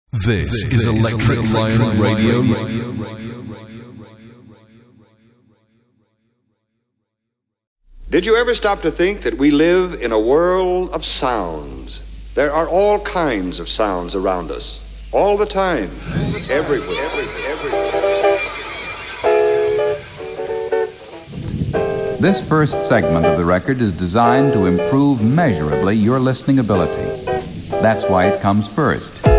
This is Electric Lion Radio. Did you ever stop to think that we live in a world of sounds? There are all kinds of sounds around us, all the time, everywhere. This first segment of the record is designed to improve measurably your listening ability. That's why it comes first.